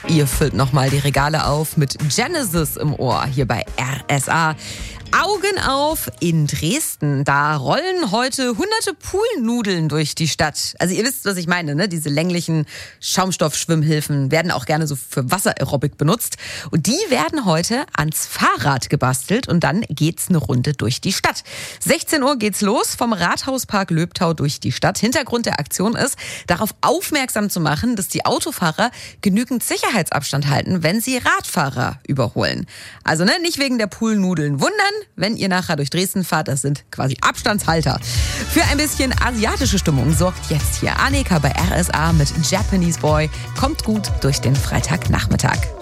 ihr füllt nochmal die Regale auf mit Genesis im Ohr hier bei RSA. Augen auf in Dresden. Da rollen heute hunderte Poolnudeln durch die Stadt. Also ihr wisst, was ich meine, ne? Diese länglichen Schaumstoffschwimmhilfen werden auch gerne so für Wassererobik benutzt. Und die werden heute ans Fahrrad gebastelt und dann geht's eine Runde durch die Stadt. 16 Uhr geht's los vom Rathauspark Löbtau durch die Stadt. Hintergrund der Aktion ist, darauf aufmerksam zu machen, dass die Autofahrer genügend Sicherheitsabstand halten, wenn sie Radfahrer überholen. Also nicht wegen der Poolnudeln wundern, wenn ihr nachher durch Dresden fahrt, das sind quasi Abstandshalter. Für ein bisschen asiatische Stimmung sorgt jetzt hier Annika bei RSA mit Japanese Boy. Kommt gut durch den Freitagnachmittag.